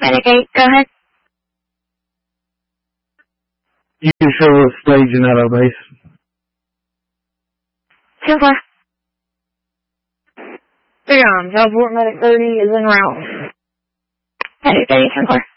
Medic 8, go ahead. You can show us staging at our base. 10-4. Big on. Teleport Medic 30 is en route. Medic 30, 10-4.